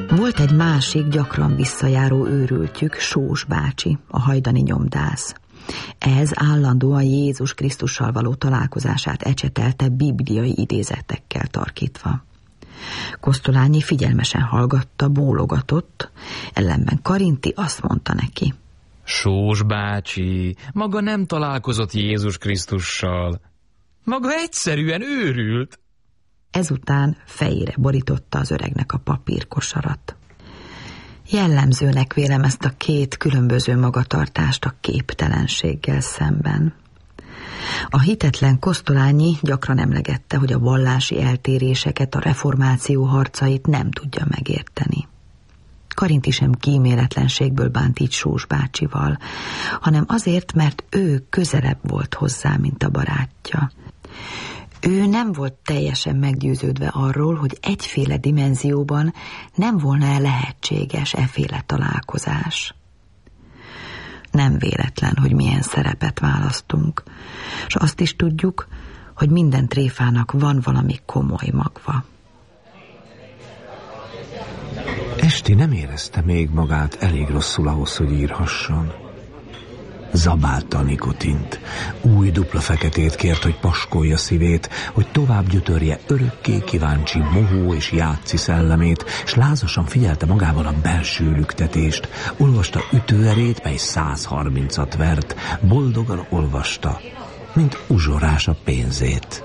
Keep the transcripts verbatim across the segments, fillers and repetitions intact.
Volt egy másik, gyakran visszajáró őrültjük, Sós bácsi, a hajdani nyomdász. Ez állandóan Jézus Krisztussal való találkozását ecsetelte bibliai idézetekkel tarkítva. Kosztolányi figyelmesen hallgatta, bólogatott, ellenben Karinti azt mondta neki: Sós bácsi, maga nem találkozott Jézus Krisztussal. Maga egyszerűen őrült. Ezután fejére borította az öregnek a papírkosarat. Jellemzőnek vélem ezt a két különböző magatartást a képtelenséggel szemben. A hitetlen Kosztolányi gyakran emlegette, hogy a vallási eltéréseket, a reformáció harcait nem tudja megérteni. Karinti sem kíméletlenségből bánt így Sós bácsival, hanem azért, mert ő közelebb volt hozzá, mint a barátja. Ő nem volt teljesen meggyőződve arról, hogy egyféle dimenzióban nem volna lehetséges efféle találkozás. Nem véletlen, hogy milyen szerepet választunk, és azt is tudjuk, hogy minden tréfának van valami komoly magva. Esti nem érezte még magát elég rosszul ahhoz, hogy írhasson. Zabálta a nikotint. Új dupla feketét kért, hogy paskolja szívét, hogy tovább gyötörje örökké kíváncsi mohó és játszi szellemét, s lázasan figyelte magában a belső lüktetést. Olvasta ütőerét, mely száz harmincat vert. Boldogan olvasta, mint uzsorás a pénzét.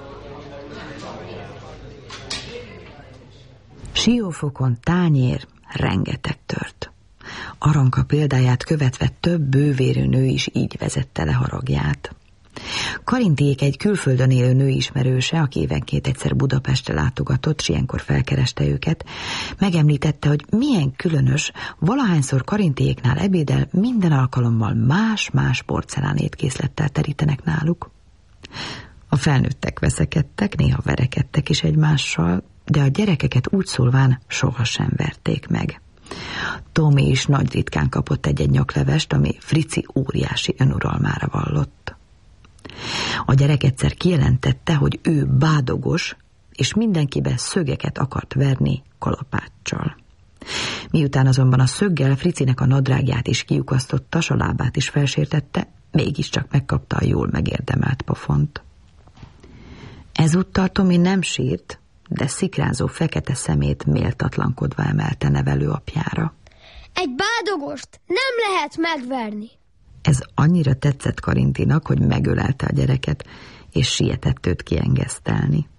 Siófokon tányér rengeteg tört. Aranka példáját követve több bővérű nő is így vezette le haragját. Karintiék egy külföldön élő nő ismerőse, aki évenként egyszer Budapestre látogatott, s ilyenkor felkereste őket, megemlítette, hogy milyen különös, valahányszor Karintiéknál ebédel, minden alkalommal más-más porcelán étkészlettel terítenek náluk. A felnőttek veszekedtek, néha verekedtek is egymással, de a gyerekeket úgy szólván sohasem verték meg. Tomi is nagy ritkán kapott egy-egy nyaklevest, ami Frici óriási önuralmára vallott. A gyerek egyszer kijelentette, hogy ő bádogos, és mindenkibe szögeket akart verni kalapáccsal. Miután azonban a szöggel Fricinek a nadrágját is kiukasztotta, s a lábát is felsértette, mégiscsak megkapta a jól megérdemelt pofont. Ezúttal Tomi nem sírt, de szikrázó fekete szemét méltatlankodva emelte nevelőapjára. Egy bádogost nem lehet megverni. Ez annyira tetszett Karintinak, hogy megölelte a gyereket, és sietett őt kiengesztelni.